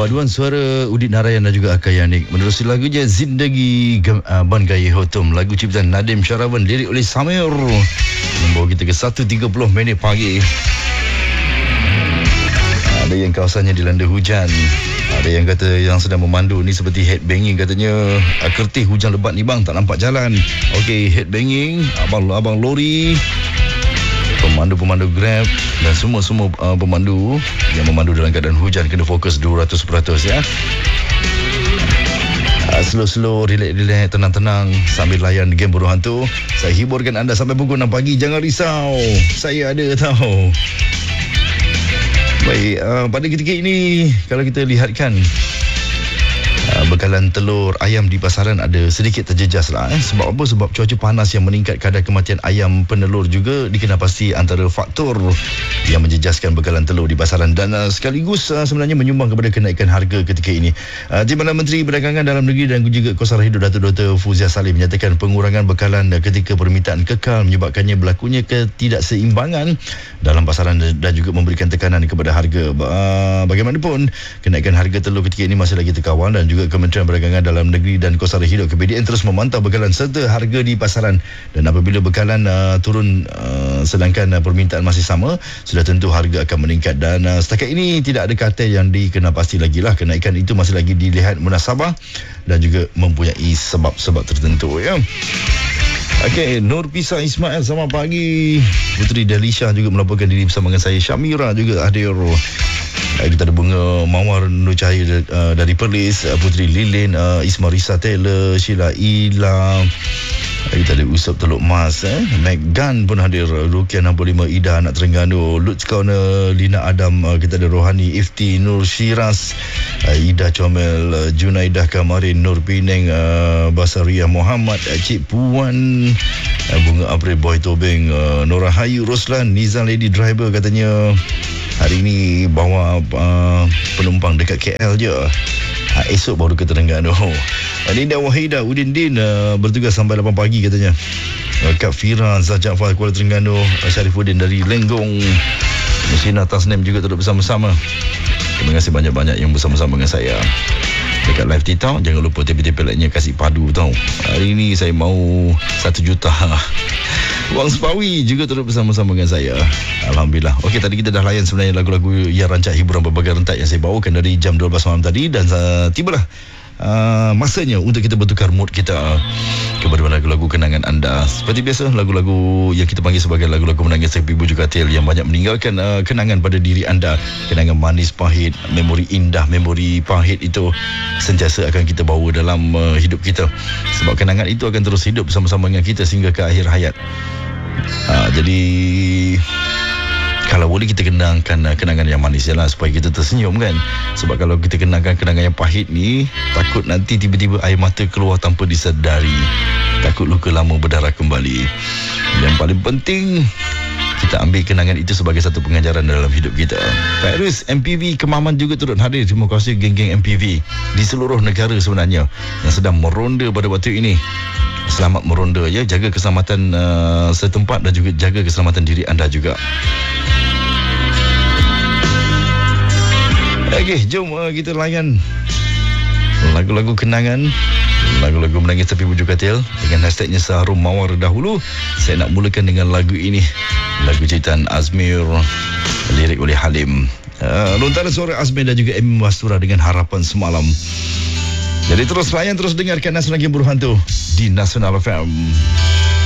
Paduan suara Udit Narayan dan juga Akay Yanik menerusi lagunya Zindagi Ban Gaya Hotum, lagu ciptaan Nadim Syarawan, lirik oleh Samir, membawa kita ke 1.30 minit pagi. Ada yang kawasannya dilanda hujan, ada yang kata yang sedang memandu ni seperti headbanging katanya. Kertih hujan lebat ni bang, tak nampak jalan. Okey, headbanging, abang lori, pemandu Grab dan semua pemandu yang memandu dalam keadaan hujan kena fokus 200% ya. Slow, relax, tenang-tenang sambil layan game Burung Hantu. Saya hiburkan anda sampai pukul 6 pagi. Jangan risau, saya ada tahu. Baik, pada ketika ini kalau kita lihatkan bekalan telur ayam di pasaran ada sedikit terjejas lah. Sebab apa? Sebab cuaca panas yang meningkat kadar kematian ayam penelur juga dikenapasti antara faktor yang menjejaskan bekalan telur di pasaran dan sekaligus sebenarnya menyumbang kepada kenaikan harga ketika ini. Timbalan Menteri Perdagangan Dalam Negeri dan juga Kosara Hidup Datuk Dr. Fuzia Salim menyatakan pengurangan bekalan ketika permintaan kekal menyebabkannya berlakunya ketidakseimbangan dalam pasaran dan juga memberikan tekanan kepada harga. Bagaimanapun, kenaikan harga telur ketika ini masih lagi terkawal dan juga Kementerian Perdagangan Dalam Negeri dan Kosara Hidup KPDN terus memantau bekalan serta harga di pasaran, dan apabila bekalan turun sedangkan permintaan masih sama, sudah tentu harga akan meningkat. Dan setakat ini tidak ada kata yang dikenapasti lagi lah. Kenaikan itu masih lagi dilihat munasabah dan juga mempunyai sebab-sebab tertentu ya. Okey, Nur Pisa Ismail, selamat pagi. Puteri Delisha juga melaporkan diri bersama dengan saya. Syamira juga hadir. Kita ada Bunga Mawar Nur Cahaya dari Perlis, Puteri Lilin, Ismarisa Taylor, Sheila Ila. Kita ada Usop Teluk Mas, Meggan pun hadir, Rukia 65, Ida anak Terengganu, Lutz Corner, Lina Adam, kita ada Rohani Ifti, Nur Shiraz, Ida Comel, Junaidah Kamarin, Nur Pineng, Basaria Muhammad, Cik Puan, Bunga April, Boy Tobeng, Nora Hayu, Roslan, Nizam Lady Driver katanya hari ini bawa penumpang dekat KL je. Esok baru ke Terengganu. Linda Wahida Udin Din bertugas sampai 8 pagi katanya. Kak Fira Zah Jaafar Kuala Terengganu, Syarifuddin dari Lenggong, Mesyina Tasnim juga turut bersama-sama. Terima kasih banyak-banyak yang bersama-sama dengan saya dekat live TikTok. Jangan lupa tipe-tipe lainnya kasih padu tau. Hari ini saya mau 1 juta Wang Sepawi juga turut bersama-sama dengan saya. Alhamdulillah. Okey, tadi kita dah layan sebenarnya lagu-lagu yang rancak hiburan berbagai rentak yang saya bawakan dari jam 12 malam tadi, dan tibalah masanya untuk kita bertukar mood kita kepada lagu-lagu kenangan anda. Seperti biasa, lagu-lagu yang kita panggil sebagai lagu-lagu menangis sepi bujuk katil yang banyak meninggalkan kenangan pada diri anda. Kenangan manis pahit, memori indah, memori pahit itu sentiasa akan kita bawa dalam hidup kita. Sebab kenangan itu akan terus hidup bersama-sama dengan kita sehingga ke akhir hayat. Jadi kalau boleh kita kenangkan kenangan yang manis je lah, supaya kita tersenyum kan. Sebab kalau kita kenangkan kenangan yang pahit ni, takut nanti tiba-tiba air mata keluar tanpa disedari. Takut luka lama berdarah kembali. Yang paling penting, kita ambil kenangan itu sebagai satu pengajaran dalam hidup kita. Paris MPV Kemaman juga turut hadir. Terima kasih geng-geng MPV di seluruh negara sebenarnya yang sedang meronda pada waktu ini. Selamat meronda ya, jaga keselamatan setempat dan juga jaga keselamatan diri anda juga. Okey, jom kita layan lagu-lagu kenangan, lagu-lagu menangis tepi bujuk katil dengan hashtagnya Seharum Mawar dahulu. Saya nak mulakan dengan lagu ini, lagu ciptaan Azmir, lirik oleh Halim. Lontaran suara Azmir dan juga Amy Mastura dengan Harapan Semalam. Jadi terus layan, terus dengarkan Nasional Game Burung Hantu di Nasional FM.